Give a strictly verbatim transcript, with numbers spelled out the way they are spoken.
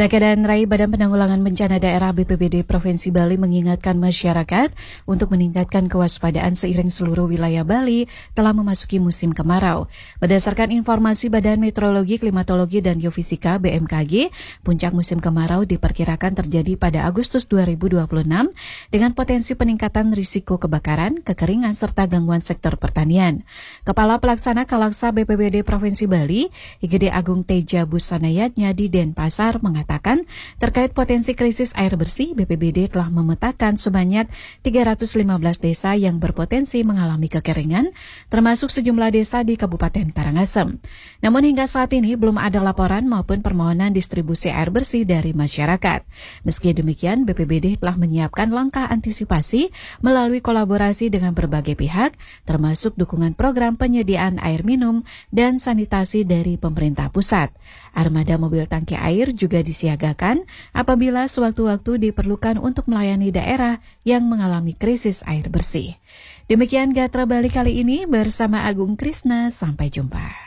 Kementerian Rakyat Badan Penanggulangan Bencana Daerah B P B D Provinsi Bali mengingatkan masyarakat untuk meningkatkan kewaspadaan seiring seluruh wilayah Bali telah memasuki musim kemarau. Berdasarkan informasi Badan Meteorologi, Klimatologi, dan Geofisika B M K G, puncak musim kemarau diperkirakan terjadi pada Agustus dua ribu dua puluh enam dengan potensi peningkatan risiko kebakaran, kekeringan, serta gangguan sektor pertanian. Kepala Pelaksana Kalaksa B P B D Provinsi Bali, I G D Agung Teja Busanayatnya di Denpasar mengatakan terkait potensi krisis air bersih, B P B D telah memetakan sebanyak tiga ratus lima belas desa yang berpotensi mengalami kekeringan, termasuk sejumlah desa di Kabupaten Karangasem. Namun hingga saat ini belum ada laporan maupun permohonan distribusi air bersih dari masyarakat. Meski demikian, B P B D telah menyiapkan langkah antisipasi melalui kolaborasi dengan berbagai pihak, termasuk dukungan program penyediaan air minum dan sanitasi dari pemerintah pusat. Armada mobil tangki air juga disiagakan apabila sewaktu-waktu diperlukan untuk melayani daerah yang mengalami krisis air bersih. Demikian Gatra Bali kali ini bersama Agung Krisna, sampai jumpa.